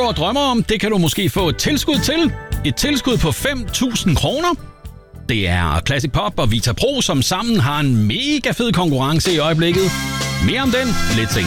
går og drømmer om, det kan du måske få et tilskud til. Et tilskud på 5.000 kroner. Det er Classic Pop og Vita Pro, som sammen har en mega fed konkurrence i øjeblikket. Mere om den lidt senere.